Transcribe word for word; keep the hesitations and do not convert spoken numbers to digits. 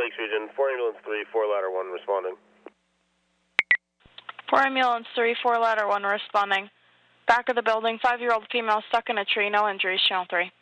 Lakes region, four ambulance three, four ladder one responding. four ambulance three, four ladder one responding. Back of the building, five-year-old female stuck in a tree, no injuries, channel three.